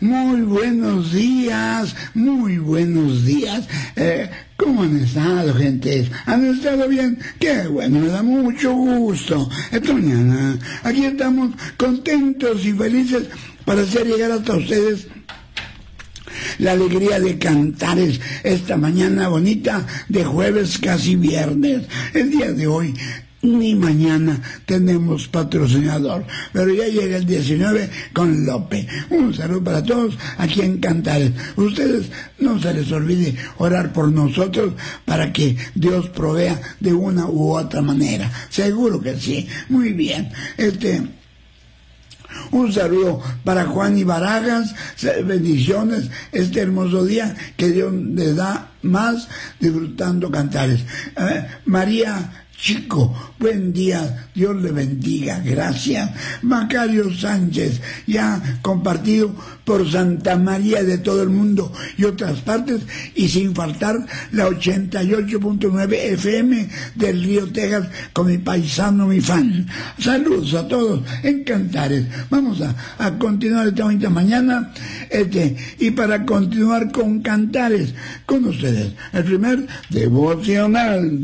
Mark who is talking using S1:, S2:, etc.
S1: Muy buenos días, muy buenos días. ¿Cómo han estado, gente? ¿Han estado bien? Qué bueno, me da mucho gusto. Esta mañana aquí estamos contentos y felices para hacer llegar hasta ustedes la alegría de Cantares esta mañana bonita de jueves casi viernes. El día de hoy ni mañana tenemos patrocinador, pero ya llega el 19 con Lope. Un saludo para todos aquí en Cantares. Ustedes no se les olvide orar por nosotros para que Dios provea de una u otra manera. Seguro que sí. Muy bien. Un saludo para Juan y Barajas, bendiciones este hermoso día que Dios les da más disfrutando Cantares. María Chico, buen día, Dios le bendiga, gracias. Macario Sánchez, ya compartido por Santa María de todo el mundo y otras partes, y sin faltar la 88.9 FM del Río Texas con mi paisano, mi fan. Saludos a todos en Cantares. Vamos a continuar esta bonita mañana, y para continuar con Cantares, con ustedes, el primer devocional.